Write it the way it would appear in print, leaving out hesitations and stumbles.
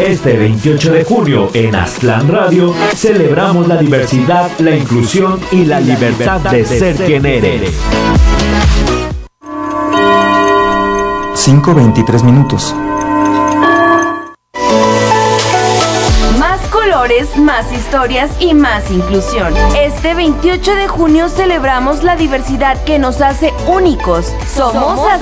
Este 28 de junio en Aztlán Radio celebramos la diversidad, la inclusión y la libertad de ser quien eres. 5:23 minutos. Más colores, más historias y más inclusión. Este 28 de junio celebramos la diversidad que nos hace únicos. Somos